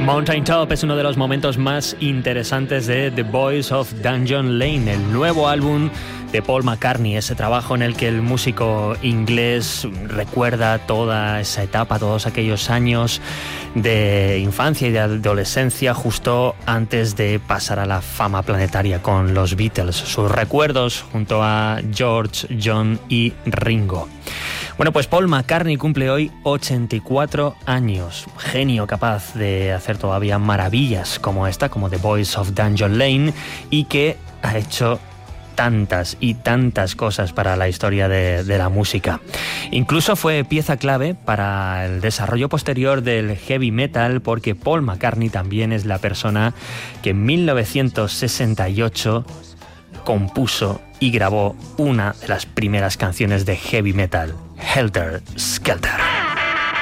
Mountain Top es uno de los momentos más interesantes de The Boys of Dungeon Lane, el nuevo álbum de Paul McCartney, ese trabajo en el que el músico inglés recuerda toda esa etapa, todos aquellos años de infancia y de adolescencia justo antes de pasar a la fama planetaria con los Beatles, sus recuerdos junto a George, John y Ringo. Bueno, pues Paul McCartney cumple hoy 84 años, genio capaz de hacer todavía maravillas como esta, como The Boys of Dungeon Lane, y que ha hecho tantas y tantas cosas para la historia de la música. Incluso fue pieza clave para el desarrollo posterior del heavy metal, porque Paul McCartney también es la persona que en 1968 compuso y grabó una de las primeras canciones de heavy metal, Helter Skelter.